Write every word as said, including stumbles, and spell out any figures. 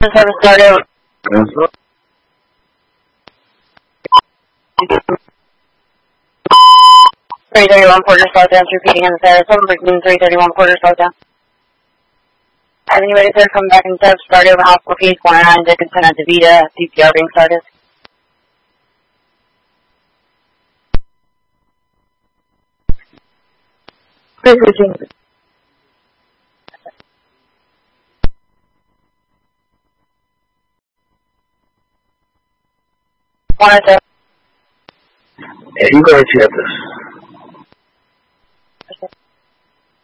have a start out. three thirty-one quarter slow down, repeating in the status. seven fifteen, three thirty-one quarter slow down. Has anybody there come back and start start over hospital case one oh nine Dickinson at DeVita, C P R being started? three fifteen. one oh seven. Yeah, you go ahead and check this.